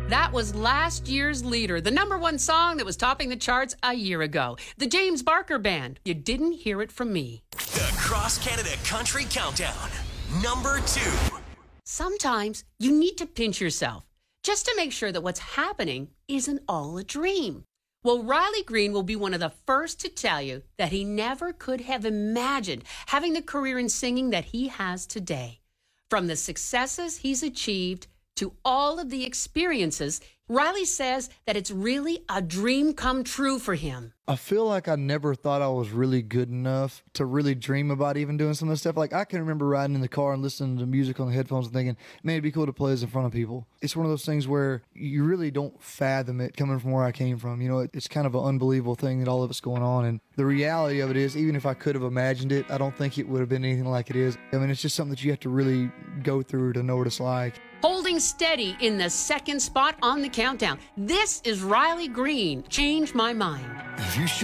That was last year's leader, the #1 song that was topping the charts a year ago. The James Barker Band. You didn't hear it from me. The Cross Canada Country Countdown, #2. Sometimes you need to pinch yourself just to make sure that what's happening isn't all a dream. Well, Riley Green will be one of the first to tell you that he never could have imagined having the career in singing that he has today. From the successes he's achieved to all of the experiences, Riley says that it's really a dream come true for him. I feel like I never thought I was really good enough to really dream about even doing some of this stuff. Like, I can remember riding in the car and listening to music on the headphones and thinking, man, it'd be cool to play this in front of people. It's one of those things where you really don't fathom it coming from where I came from. You know, it's kind of an unbelievable thing that all of it's going on. And the reality of it is, even if I could have imagined it, I don't think it would have been anything like it is. I mean, it's just something that you have to really go through to know what it's like. Holding steady in the second spot on the countdown, this is Riley Green, Change My Mind. You should